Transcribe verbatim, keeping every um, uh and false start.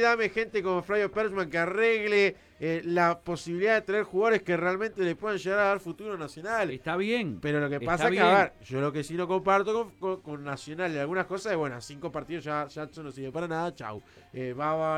dame gente como Flavio Perchman que arregle eh, la posibilidad de traer jugadores que realmente le puedan llegar a dar futuro Nacional. Está bien. Pero lo que pasa es que, a ver, yo lo que sí no comparto con, con, con Nacional y algunas cosas es, bueno, cinco partidos ya, ya eso no sirve para nada, chau. Eh, va, va